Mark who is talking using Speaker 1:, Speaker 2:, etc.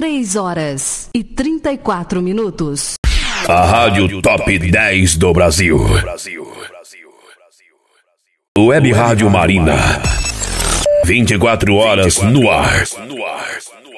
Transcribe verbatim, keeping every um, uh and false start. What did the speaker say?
Speaker 1: três horas e trinta e quatro minutos.
Speaker 2: A Rádio Top dez do Brasil. Web Rádio Marina. vinte e quatro horas no ar.